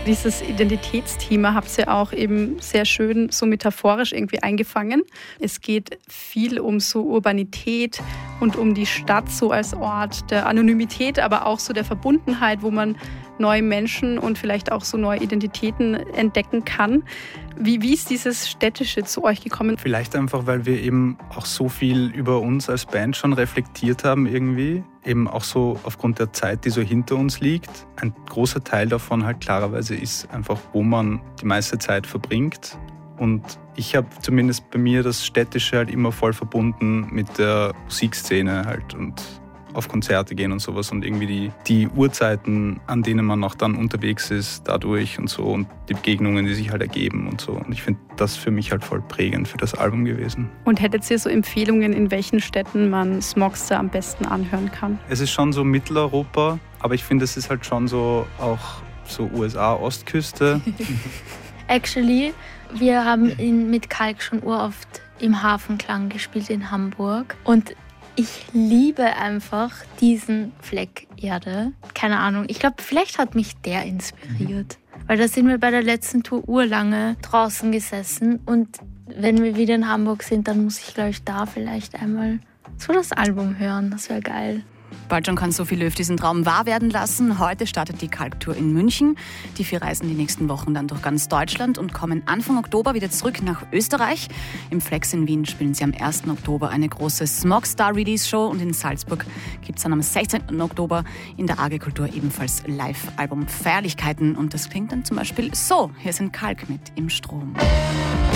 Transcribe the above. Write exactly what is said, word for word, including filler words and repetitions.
Dieses Identitätsthema habt ihr auch eben sehr schön so metaphorisch irgendwie eingefangen. Es geht viel um so Urbanität und um die Stadt so als Ort der Anonymität, aber auch so der Verbundenheit, wo man neue Menschen und vielleicht auch so neue Identitäten entdecken kann. Wie, wie ist dieses Städtische zu euch gekommen? Vielleicht einfach, weil wir eben auch so viel über uns als Band schon reflektiert haben irgendwie. Eben auch so aufgrund der Zeit, die so hinter uns liegt. Ein großer Teil davon halt klarerweise ist einfach, wo man die meiste Zeit verbringt. Und ich habe zumindest bei mir das Städtische halt immer voll verbunden mit der Musikszene halt und auf Konzerte gehen und sowas und irgendwie die, die Uhrzeiten, an denen man auch dann unterwegs ist, dadurch und so und die Begegnungen, die sich halt ergeben und so. Und ich finde das für mich halt voll prägend für das Album gewesen. Und hättet ihr so Empfehlungen, in welchen Städten man Smogster am besten anhören kann? Es ist schon so Mitteleuropa, aber ich finde, es ist halt schon so auch so U S A, Ostküste. Actually, wir haben ihn mit Kalk schon uroft im Hafenklang gespielt in Hamburg und ich liebe einfach diesen Fleck Erde. Keine Ahnung, ich glaube, vielleicht hat mich der inspiriert. Mhm. Weil da sind wir bei der letzten Tour urlange draußen gesessen und wenn wir wieder in Hamburg sind, dann muss ich, glaube ich, da vielleicht einmal so das Album hören. Das wäre geil. Bald schon kann Sophie Löw diesen Traum wahr werden lassen. Heute startet die Kalk-Tour in München. Die vier reisen die nächsten Wochen dann durch ganz Deutschland und kommen Anfang Oktober wieder zurück nach Österreich. Im Flex in Wien spielen sie am ersten Oktober eine große Smogstar-Release-Show und in Salzburg gibt es dann am sechzehnten Oktober in der A G Kultur ebenfalls Live-Album Feierlichkeiten. Und das klingt dann zum Beispiel so. Hier sind Kalk mit Im Strom.